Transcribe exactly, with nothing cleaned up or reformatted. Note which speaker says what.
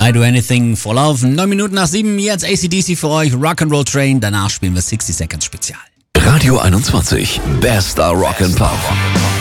Speaker 1: I Do Anything for Love. Neun Minuten nach sieben, jetzt A C D C für euch, Rock'n'Roll Train. Danach spielen wir sixty Seconds Spezial.
Speaker 2: Radio einundzwanzig, bester Rock'n'Pop.